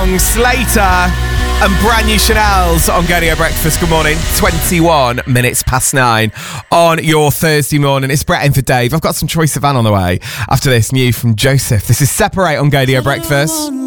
song, Slater and brand new Chanel's on Gaydio Breakfast. Good morning, 21 minutes past 9 on your Thursday morning. It's Brett in for Dave. I've got some Troye Sivan on the way after this new from Joseph. This is Separate on Gaydio Breakfast.